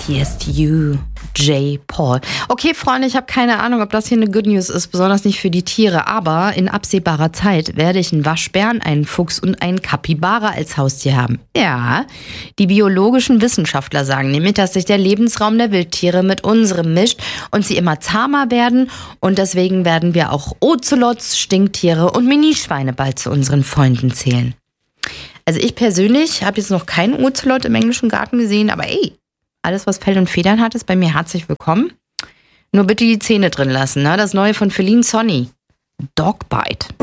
Dearest You, J. Paul. Okay, Freunde, ich habe keine Ahnung, ob das hier eine Good News ist, besonders nicht für die Tiere, aber in absehbarer Zeit werde ich einen Waschbären, einen Fuchs und einen Kapibara als Haustier haben. Ja, die biologischen Wissenschaftler sagen nämlich, dass sich der Lebensraum der Wildtiere mit unserem mischt und sie immer zahmer werden und deswegen werden wir auch Ozelots, Stinktiere und Minischweine bald zu unseren Freunden zählen. Also ich persönlich habe jetzt noch keinen Ozelot im englischen Garten gesehen, aber ey, alles, was Fell und Federn hat, ist bei mir herzlich willkommen. Nur bitte die Zähne drin lassen, ne? Das neue von Feline Sonny. Dogbite.